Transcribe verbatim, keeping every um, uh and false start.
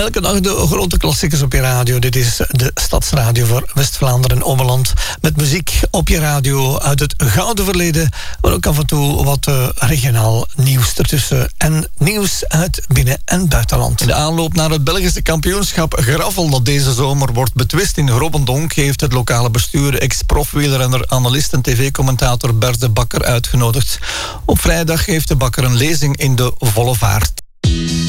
Elke dag de grote klassiekers op je radio. Dit is de Stadsradio voor West-Vlaanderen en Ommeland. Met muziek op je radio uit het gouden verleden. Maar ook af en toe wat uh, regionaal nieuws ertussen. En nieuws uit binnen- en buitenland. In de aanloop naar het Belgische kampioenschap gravel dat deze zomer wordt betwist in Grobbendonk, heeft het lokale bestuur ex-profwielrenner, analist en tv-commentator Bert de Bakker uitgenodigd. Op vrijdag heeft de Bakker een lezing in de Volle Vaart.